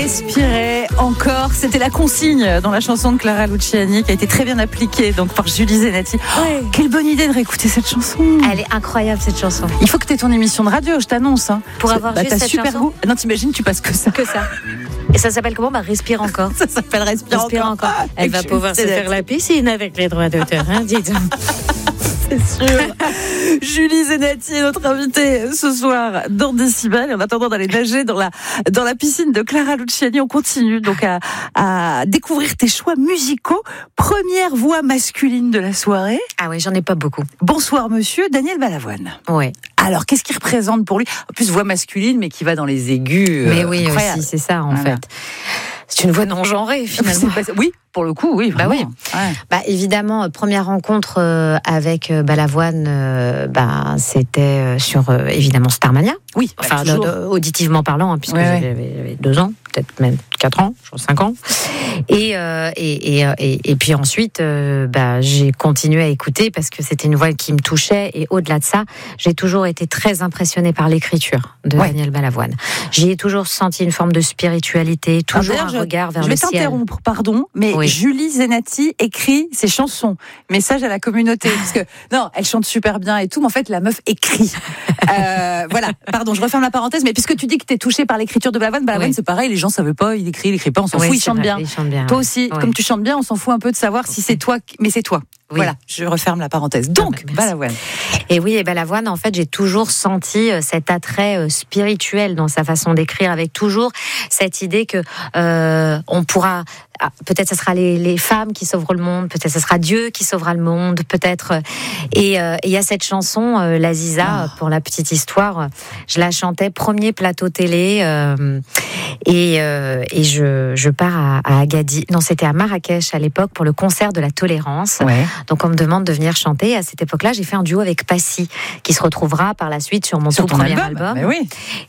Respirer encore, c'était la consigne dans la chanson de Clara Luciani qui a été très bien appliquée donc par Julie Zenati. Ouais. Quelle bonne idée de réécouter cette chanson. Elle est incroyable cette chanson. Il faut que tu aies ton émission de radio, je t'annonce. Pour avoir juste t'as cette super chanson. goût. Non, t'imagines, tu passes que ça. Que ça. Et ça s'appelle comment ? Respire encore. Ça s'appelle Respire encore. Elle va pouvoir se faire la piscine avec les droits d'auteur, hein, dites. C'est sûr. Julie Zenati est notre invitée ce soir dans Décibel. Et en attendant d'aller nager dans la piscine de Clara Luciani, on continue donc à découvrir tes choix musicaux. Première voix masculine de la soirée. Ah oui, j'en ai pas beaucoup. Bonsoir monsieur, Daniel Balavoine. Ouais. Alors, qu'est-ce qu'il représente pour lui ? En plus, voix masculine, mais qui va dans les aigus. Mais oui, incroyable. aussi, c'est ça en Voilà. fait. C'est une voix non genrée finalement. Oui, pour le coup, oui. Bah Vraiment. oui. Ouais. Bah évidemment, première rencontre avec Balavoine, c'était sur évidemment Starmania. Oui, Enfin, toujours. auditivement parlant, hein, puisque Ouais, ouais. j'avais 2 ans, peut-être même 4 ans, je crois 5 ans. Et puis ensuite, j'ai continué à écouter parce que c'était une voix qui me touchait. Et au-delà de ça, j'ai toujours été très impressionnée par l'écriture de Daniel Balavoine. J'y ai toujours senti une forme de spiritualité, toujours un regard vers le ciel. Je vais t'interrompre, pardon, mais Oui. Julie Zenati écrit ses chansons. Message à la communauté. Parce que, non, elle chante super bien et tout, mais en fait, la meuf écrit. Voilà, pardon, je referme la parenthèse, mais puisque tu dis que t'es touchée par l'écriture de Balavoine, Oui. c'est pareil, les gens ne savent pas, il écrit pas, on s'en Oui, fout, il c'est chante vrai, bien. il chante bien. Toi aussi, Ouais. comme tu chantes bien, on s'en fout un peu de savoir si c'est toi, mais c'est toi. Oui. Voilà, je referme la parenthèse. Donc, merci. Balavoine. Et oui, et Balavoine, en fait, j'ai toujours senti cet attrait spirituel dans sa façon d'écrire, avec toujours cette idée que on pourra, peut-être ce sera les femmes qui sauveront le monde, peut-être ce sera Dieu qui sauvera le monde, peut-être. Et il y a cette chanson, l'Aziza, pour la petite histoire, je la chantais premier plateau télé, et je pars à Agadir. Non, c'était à Marrakech à l'époque pour le concert de la tolérance. Ouais. Donc on me demande de venir chanter. À cette époque-là, j'ai fait un duo avec Passy, qui se retrouvera par la suite sur mon Sur tout ton premier album. album. Mais oui.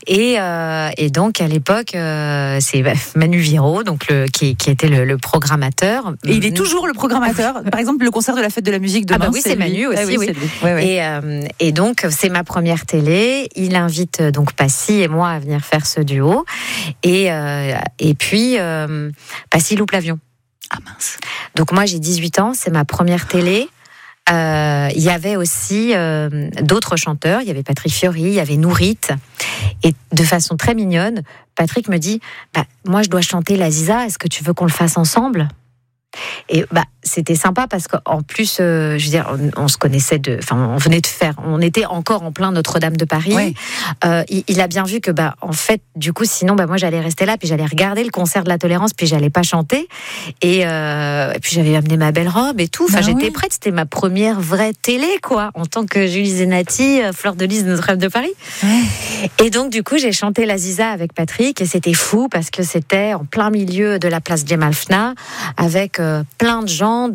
Et donc à l'époque, c'est Manu Viro, donc qui était le programmateur. Et il est toujours le programmateur. Par exemple, le concert de la fête de la musique demain. Ah bah oui, c'est lui. Manu aussi, oui. oui. C'est lui. Ouais, ouais. Et donc c'est ma première télé. Il invite donc Passy et moi à venir faire ce duo. Et puis Passy loupe l'avion. Ah mince. Donc moi j'ai 18 ans, c'est ma première télé. Il y avait aussi d'autres chanteurs, il y avait Patrick Fiori, il y avait Nourit, et de façon très mignonne, Patrick me dit moi je dois chanter l'Aziza, est-ce que tu veux qu'on le fasse ensemble ? Et c'était sympa parce qu'en plus, je veux dire, on se connaissait on venait de faire, on était encore en plein Notre-Dame de Paris. Ouais. Il a bien vu que, en fait, du coup, sinon, moi, j'allais rester là, puis j'allais regarder le concert de la tolérance, puis j'allais pas chanter. Et puis j'avais amené ma belle robe et tout. Enfin, j'étais prête. C'était ma première vraie télé, quoi, en tant que Julie Zenati, fleur de lys de Notre-Dame de Paris. Ouais. Et donc, du coup, j'ai chanté l'Aziza avec Patrick, et c'était fou parce que c'était en plein milieu de la place Jemal Fna, avec plein de gens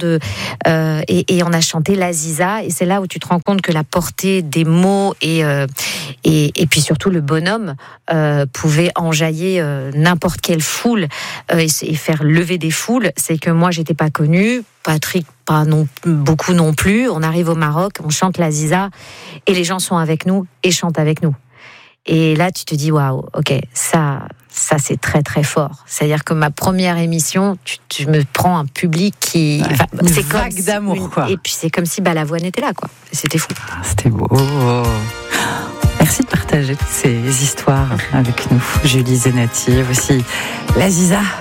et on a chanté l'Aziza, et c'est là où tu te rends compte que la portée des mots et puis surtout le bonhomme pouvait enjailler n'importe quelle foule et faire lever des foules. C'est que moi j'étais pas connue, Patrick pas beaucoup non plus. On arrive au Maroc, on chante l'Aziza et les gens sont avec nous et chantent avec nous. Et là tu te dis waouh, ok, ça c'est très très fort. C'est-à-dire que ma première émission, tu me prends un public qui... Une c'est vague comme d'amour, quoi. Et puis c'est comme si Balavoine était là, quoi. C'était fou. C'était beau. Merci de partager toutes ces histoires avec nous. Julie Zenati, aussi l'Aziza.